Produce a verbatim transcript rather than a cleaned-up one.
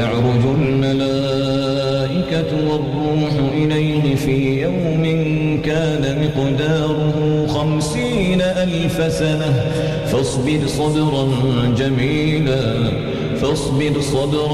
تعرج الملائكة والروح إليه في يوم كان مقداره خمسين ألف سنة فاصبر صبرا جميلا فاصبر صبرا